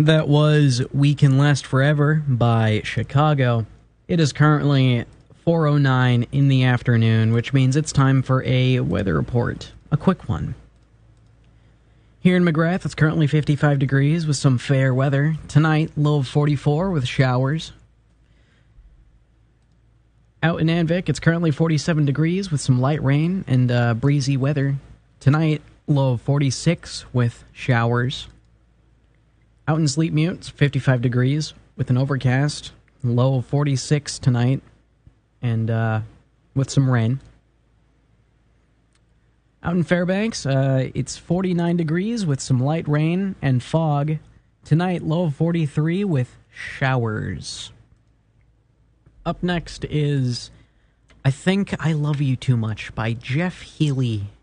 That was We Can Last Forever by Chicago. It is currently 4:09 in the afternoon, which means it's time for a weather report. A quick one. Here in McGrath, it's currently 55 degrees with some fair weather. Tonight, low of 44 with showers. Out in Anvik, it's currently 47 degrees with some light rain and breezy weather. Tonight, low of 46 with showers. Out in Sleepmute, it's 55 degrees with an overcast. Low of 46 tonight and with some rain. Out in Fairbanks, it's 49 degrees with some light rain and fog. Tonight, low of 43 with showers. Up next is I Think I Love You Too Much by Jeff Healey.